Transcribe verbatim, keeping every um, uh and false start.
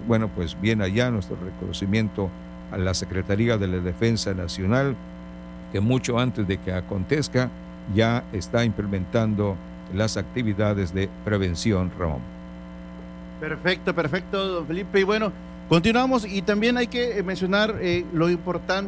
bueno, pues viene allá nuestro reconocimiento a la Secretaría de la Defensa Nacional, que mucho antes de que acontezca ya está implementando las actividades de prevención, Ramón. Perfecto, perfecto, don Felipe. Y bueno, continuamos y también hay que mencionar eh, lo importante